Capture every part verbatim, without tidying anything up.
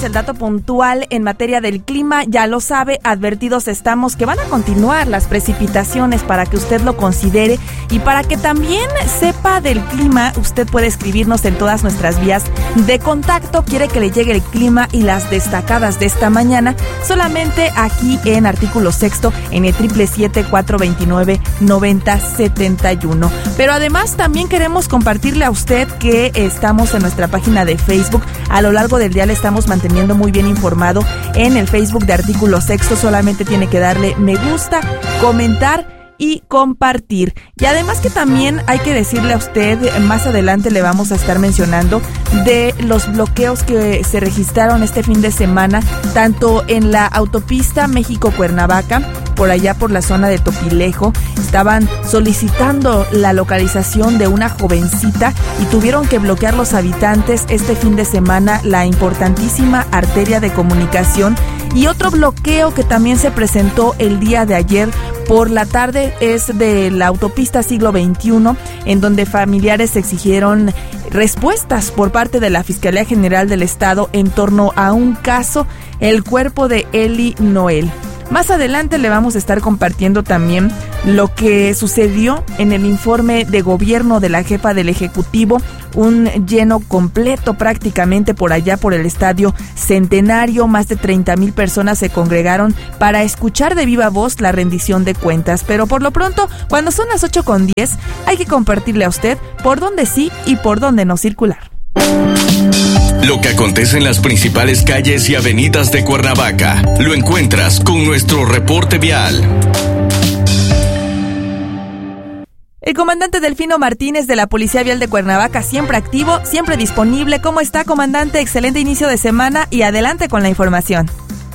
el dato puntual en materia del clima. Ya lo sabe, advertidos estamos que van a continuar las precipitaciones para que usted lo considere y para que también sepa del clima. Usted puede escribirnos en todas nuestras vías de contacto. Quiere que le llegue el clima y las destacadas de esta mañana solamente aquí en Artículo Sexto en el siete siete siete, cuatro dos nueve, nueve cero siete uno. Pero además también queremos compartirle a usted que estamos en nuestra página de Facebook. A lo largo del día le estamos manteniendo muy bien informado en el Facebook de Artículo Sexto. Solamente tiene que darle me gusta, comentar y compartir. Y además que también hay que decirle a usted, más adelante le vamos a estar mencionando de los bloqueos que se registraron este fin de semana, tanto en la autopista México-Cuernavaca, por allá por la zona de Topilejo. Estaban solicitando la localización de una jovencita y tuvieron que bloquear los habitantes este fin de semana la importantísima arteria de comunicación. Y otro bloqueo que también se presentó el día de ayer por la tarde es de la autopista Siglo veintiuno, en donde familiares exigieron respuestas por parte de la Fiscalía General del Estado en torno a un caso, el cuerpo de Eli Noel. Más adelante le vamos a estar compartiendo también lo que sucedió en el informe de gobierno de la jefa del Ejecutivo, un lleno completo prácticamente por allá por el Estadio Centenario. Más de treinta mil personas se congregaron para escuchar de viva voz la rendición de cuentas. Pero por lo pronto, cuando son las ocho con diez, hay que compartirle a usted por dónde sí y por dónde no circular. Lo que acontece en las principales calles y avenidas de Cuernavaca lo encuentras con nuestro reporte vial. El comandante Delfino Martínez de la Policía Vial de Cuernavaca, siempre activo, siempre disponible. ¿Cómo está, comandante? Excelente inicio de semana y adelante con la información.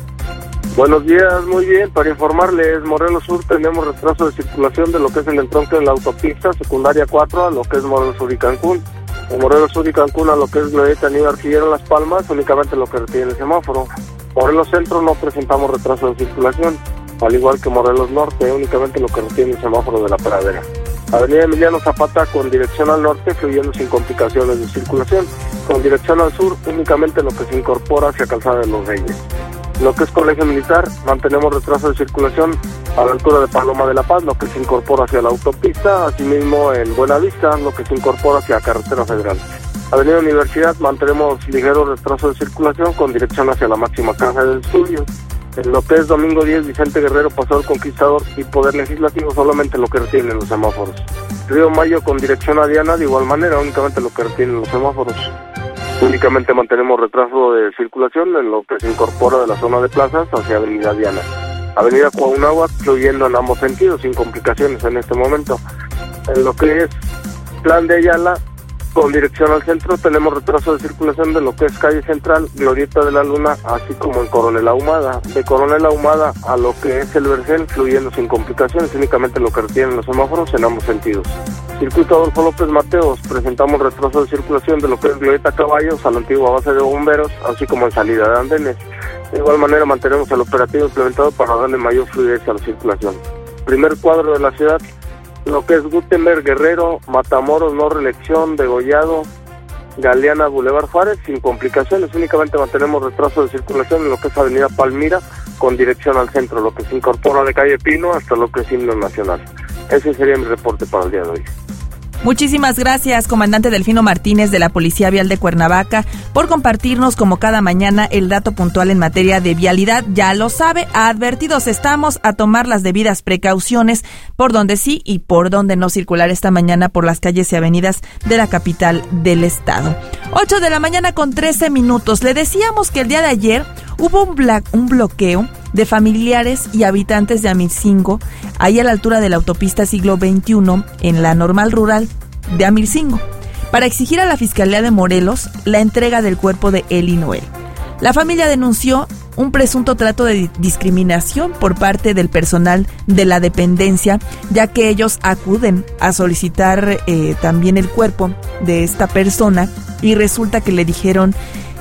Buenos días, muy bien. Para informarles, Morelos Sur tenemos retraso de circulación de lo que es el entronque de la autopista secundaria cuatro a lo que es Morelos Sur y Cancún. En Morelos Sur y Cancún a lo que es Glorieta Aníbal Artillero Las Palmas, únicamente lo que retiene el semáforo. Morelos Centro no presentamos retraso de circulación, al igual que Morelos Norte, únicamente lo que retiene el semáforo de la Pradera. Avenida Emiliano Zapata con dirección al norte, fluyendo sin complicaciones de circulación. Con dirección al sur, únicamente lo que se incorpora hacia Calzada de los Reyes. Lo que es Colegio Militar, mantenemos retraso de circulación a la altura de Paloma de la Paz, lo que se incorpora hacia la autopista, asimismo en Buenavista, lo que se incorpora hacia Carretera Federal. Avenida Universidad, mantenemos ligero retraso de circulación con dirección hacia la máxima casa del estudio. En lo que es Domingo diez, Vicente Guerrero, Paseo del Conquistador y Poder Legislativo, solamente lo que retienen los semáforos. Río Mayo con dirección a Diana, de igual manera, únicamente lo que retienen los semáforos. Únicamente mantenemos retraso de circulación en lo que se incorpora de la zona de plazas hacia Avenida Diana. Avenida Cuauhnáhuac, fluyendo en ambos sentidos, sin complicaciones en este momento. En lo que es Plan de Ayala, con dirección al centro, tenemos retraso de circulación de lo que es Calle Central, Glorieta de la Luna, así como en Coronel Ahumada. De Coronel Ahumada a lo que es el Vergel, fluyendo sin complicaciones, únicamente lo que retienen los semáforos en ambos sentidos. Circuito Adolfo López Mateos, presentamos retraso de circulación de lo que es Glorieta Caballos a la antigua base de bomberos, así como en salida de andenes. De igual manera mantenemos el operativo implementado para darle mayor fluidez a la circulación. Primer cuadro de la ciudad, lo que es Gutenberg, Guerrero, Matamoros, no reelección, Degollado, Galeana, Boulevard Juárez, sin complicaciones, únicamente mantenemos retraso de circulación en lo que es Avenida Palmira, con dirección al centro, lo que se incorpora de Calle Pino hasta lo que es Himno Nacional. Ese sería mi reporte para el día de hoy. Muchísimas gracias, comandante Delfino Martínez de la Policía Vial de Cuernavaca, por compartirnos como cada mañana el dato puntual en materia de vialidad. Ya lo sabe, advertidos estamos a tomar las debidas precauciones por donde sí y por donde no circular esta mañana por las calles y avenidas de la capital del estado. ocho de la mañana con trece minutos. Le decíamos que el día de ayer hubo un, bla- un bloqueo de familiares y habitantes de Amilcingo, ahí a la altura de la autopista Siglo veintiuno, en la normal rural de Amilcingo, para exigir a la Fiscalía de Morelos la entrega del cuerpo de Eli Noel. La familia denunció un presunto trato de discriminación por parte del personal de la dependencia, ya que ellos acuden a solicitar eh, también el cuerpo de esta persona y resulta que le dijeron,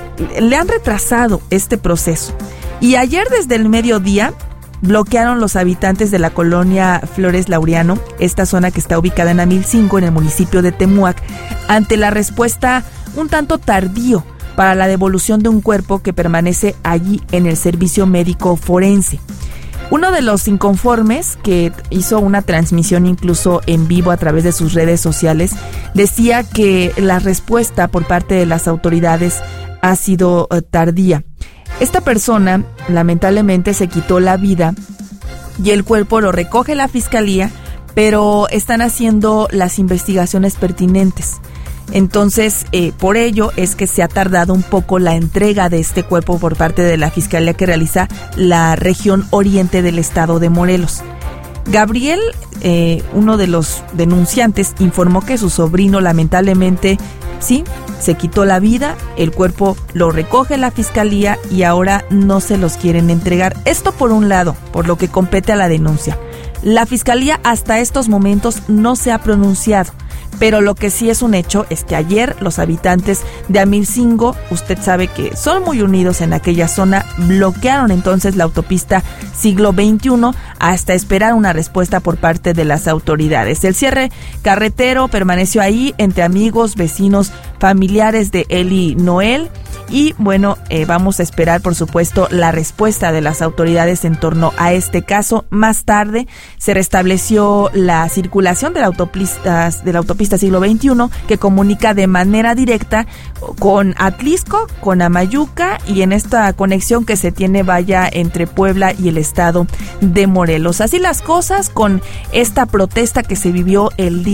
le han retrasado este proceso. Y ayer desde el mediodía bloquearon los habitantes de la colonia Flores Laureano, esta zona que está ubicada en Amilcingo, en el municipio de Temuac, ante la respuesta un tanto tardío para la devolución de un cuerpo que permanece allí en el servicio médico forense. Uno de los inconformes, que hizo una transmisión incluso en vivo a través de sus redes sociales, decía que la respuesta por parte de las autoridades ha sido tardía. Esta persona lamentablemente se quitó la vida y el cuerpo lo recoge la fiscalía, pero están haciendo las investigaciones pertinentes. Entonces, eh, por ello es que se ha tardado un poco la entrega de este cuerpo por parte de la fiscalía que realiza la región oriente del estado de Morelos. Gabriel, eh, uno de los denunciantes, informó que su sobrino lamentablemente, sí, se quitó la vida, el cuerpo lo recoge la fiscalía y ahora no se los quieren entregar. Esto por un lado, por lo que compete a la denuncia. La fiscalía hasta estos momentos no se ha pronunciado. Pero lo que sí es un hecho es que ayer los habitantes de Amircingo, usted sabe que son muy unidos en aquella zona, bloquearon entonces la autopista Siglo veintiuno hasta esperar una respuesta por parte de las autoridades. El cierre carretero permaneció ahí entre amigos, vecinos, familiares de Eli Noel. Y bueno, eh, vamos a esperar, por supuesto, la respuesta de las autoridades en torno a este caso. Más tarde se restableció la circulación de la autopista, de la autopista Siglo veintiuno, que comunica de manera directa con Atlisco, con Amayuca, y en esta conexión que se tiene vaya entre Puebla y el estado de Morelos. Así las cosas con esta protesta que se vivió el día